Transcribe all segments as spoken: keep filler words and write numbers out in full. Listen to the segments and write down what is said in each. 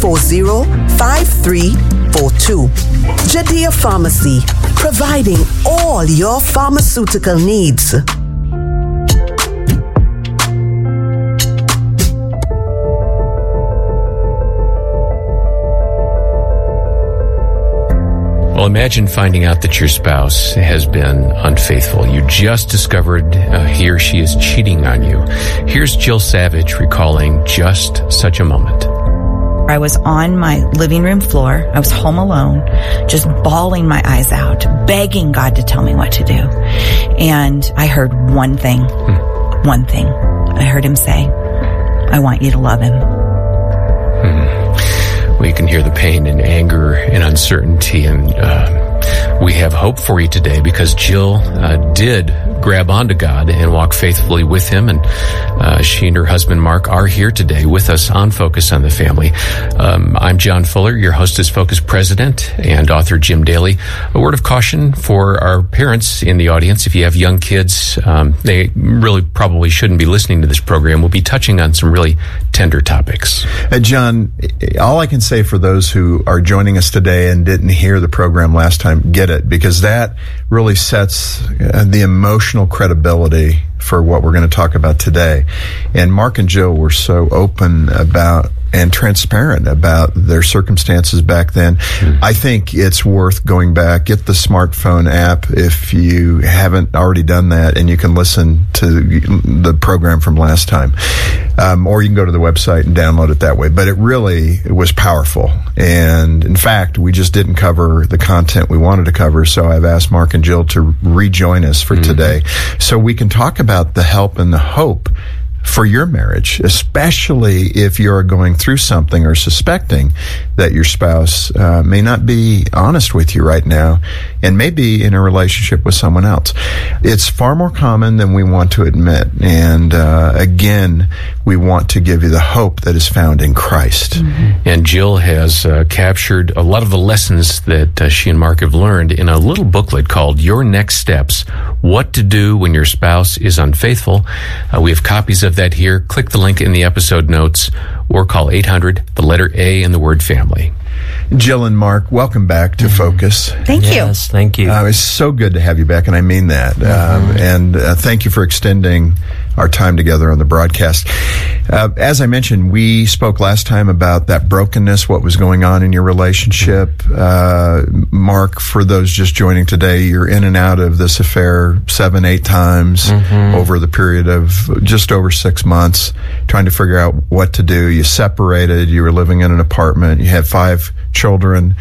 four zero, five three four two. Jadea Pharmacy, providing all your pharmaceutical needs. Well, imagine finding out that your spouse has been unfaithful. You just discovered uh, he or she is cheating on you. Here's Jill Savage recalling just such a moment. I was on my living room floor. I was home alone, just bawling my eyes out, begging God to tell me what to do. And I heard one thing, hmm. one thing. I heard him say, I want you to love him. Hmm. We can hear the pain and anger and uncertainty, and uh, we have hope for you today because Jill uh, did grab onto God and walk faithfully with him, and uh, she and her husband Mark are here today with us on Focus on the Family. Um, I'm John Fuller, your Hostess Focus president, and author Jim Daly. A word of caution for our parents in the audience. If you have young kids, um, they really probably shouldn't be listening to this program. We'll be touching on some really tender topics. Uh, John, all I can say for those who are joining us today and didn't hear the program last time, get it, because that really sets uh, the emotional credibility for what we're going to talk about today. And Mark and Jill were so open about and transparent about their circumstances back then. Mm-hmm. I think it's worth going back, get the smartphone app if you haven't already done that, and you can listen to the program from last time. Um, or you can go to the website and download it that way. But it really it was powerful. And in fact, we just didn't cover the content we wanted to cover, so I've asked Mark and Jill to rejoin us for mm-hmm. today so we can talk about the help and the hope for your marriage, especially if you're going through something or suspecting that your spouse uh, may not be honest with you right now and may be in a relationship with someone else. It's far more common than we want to admit. And uh, again, we want to give you the hope that is found in Christ. Mm-hmm. And Jill has uh, captured a lot of the lessons that uh, she and Mark have learned in a little booklet called Your Next Steps, What to Do When Your Spouse is Unfaithful. Uh, we have copies of that here. Click the link in the episode notes or call eight hundred, the letter A, and the word family. Jill and Mark, welcome back to mm-hmm. Focus. Thank you. Yes, thank you. Uh, it's so good to have you back, and I mean that. Mm-hmm. Um, and uh, thank you for extending our time together on the broadcast. Uh, as I mentioned, we spoke last time about that brokenness, what was going on in your relationship. Uh, Mark, for those just joining today, you're in and out of this affair seven, eight times mm-hmm. over the period of just over six months, trying to figure out what to do. You separated, you were living in an apartment, you had five children.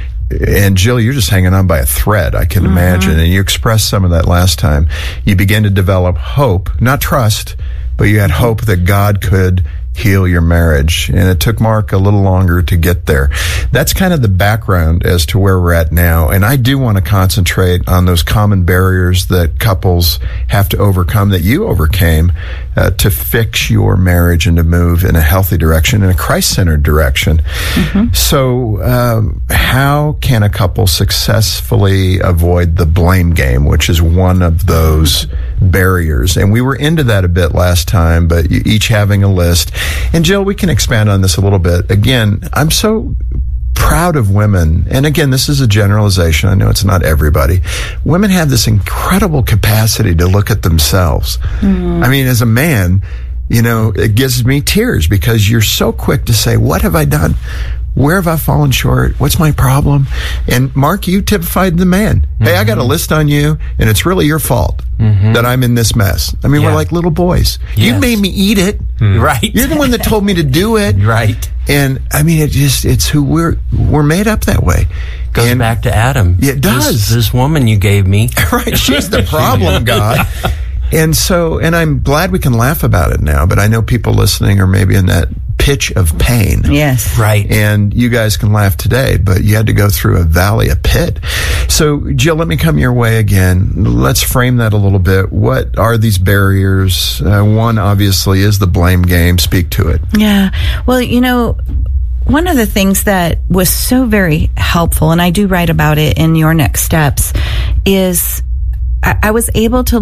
And Jill, you're just hanging on by a thread, I can mm-hmm. imagine. And you expressed some of that last time. You began to develop hope, not trust, but you had hope that God could heal your marriage. And it took Mark a little longer to get there. That's kind of the background as to where we're at now. And I do want to concentrate on those common barriers that couples have to overcome, that you overcame uh, to fix your marriage and to move in a healthy direction, in a Christ-centered direction. Mm-hmm. So um, how can a couple successfully avoid the blame game, which is one of those barriers? And we were into that a bit last time, but you each having a list. And Jill, we can expand on this a little bit. Again, I'm so proud of women. And again, this is a generalization. I know it's not everybody. Women have this incredible capacity to look at themselves. Mm-hmm. I mean, as a man, you know, it gives me tears because you're so quick to say, what have I done? Where have I fallen short? What's my problem? And Mark, you typified the man. Mm-hmm. Hey, I got a list on you, and it's really your fault mm-hmm. that I'm in this mess. I mean, yeah. we're like little boys. Yes. You made me eat it. Mm. Right. You're the one that told me to do it. Right. And I mean, it just, it's who we're, we're made up that way. Goes and back to Adam. Yeah, it does. This, this woman you gave me. Right. She's the problem, God. And so, and I'm glad we can laugh about it now, but I know people listening are maybe in that pitch of pain. Yes. Right. And you guys can laugh today, but you had to go through a valley, a pit. So, Jill, let me come your way again. Let's frame that a little bit. What are these barriers? Uh, one, obviously, is the blame game. Speak to it. Yeah. Well, you know, one of the things that was so very helpful, and I do write about it in Your Next Steps, is I, I was able to